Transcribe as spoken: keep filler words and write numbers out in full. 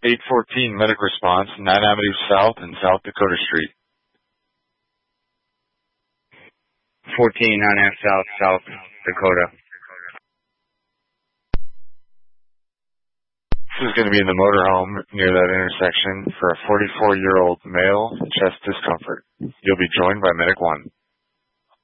eight fourteen medic response, nine Avenue South and South Dakota Street. fourteen nine F South, South Dakota. This is going to be in the motorhome near that intersection for a forty-four-year-old male, chest discomfort. You'll be joined by Medic one.